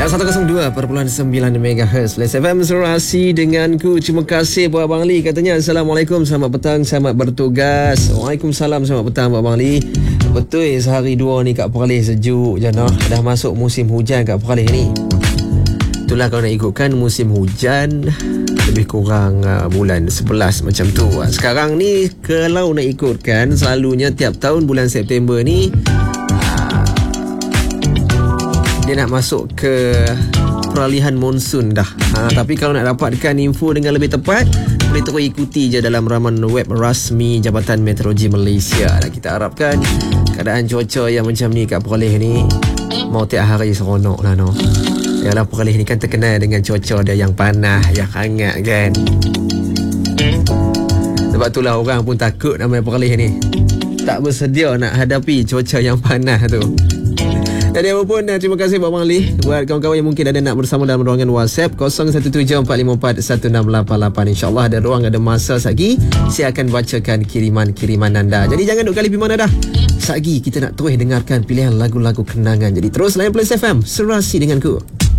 102.9 MHz Flash FM Serasi denganku. Terima kasih buat Abang Lee. Katanya Assalamualaikum, selamat petang, selamat bertugas. Waalaikumsalam, selamat petang buat Abang Lee. Betul sehari dua ni kat Perlis sejuk je noh. Dah masuk musim hujan kat Perlis ni. Itulah kalau nak ikutkan musim hujan lebih kurang bulan 11 macam tu. Sekarang ni kalau nak ikutkan selalunya tiap tahun bulan September ni dia nak masuk ke peralihan monsun dah. Tapi kalau nak dapatkan info dengan lebih tepat, boleh terus ikuti je dalam laman web rasmi Jabatan Meteorologi Malaysia. Dan kita harapkan keadaan cuaca yang macam ni kat Perlis ni mau tiap hari seronok lah no. Yalah, Perlis ni kan terkenal dengan cuaca dia yang panas, yang hangat kan. Sebab itulah orang pun takut nama Perlis ni. Tak bersedia nak hadapi cuaca yang panas tu. Jadi apapun, terima kasih buat Abang Lee. Buat kawan-kawan yang mungkin ada nak bersama dalam ruangan WhatsApp 0174541688. InsyaAllah ada ruang, ada masa lagi saya akan bacakan kiriman-kiriman anda. Jadi jangan duk kali pergi mana dah. Lagi kita nak terus dengarkan pilihan lagu-lagu kenangan. Jadi terus layan Plus FM Serasi denganku.